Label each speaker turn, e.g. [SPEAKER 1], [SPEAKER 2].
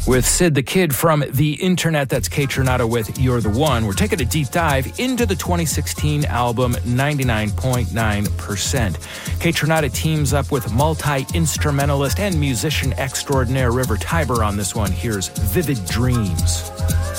[SPEAKER 1] With Sid the Kid from the internet, that's Kaytranada with You're the One. We're taking a deep dive into the 2016 album 99.9%. Kaytranada teams up with multi-instrumentalist and musician extraordinaire River Tiber on this one. Here's Vivid Dreams.